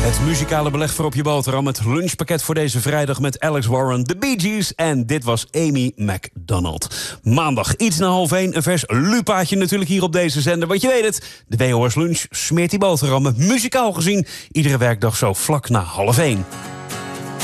Het muzikale beleg voor op je boterham. Het lunchpakket voor deze vrijdag met Alex Warren, The Bee Gees. En dit was Amy MacDonald. Maandag, iets na 12:30, een vers lupaatje natuurlijk hier op deze zender. Want je weet het, de WOS Lunch smeert die boterhammen muzikaal gezien iedere werkdag zo vlak na 12:30.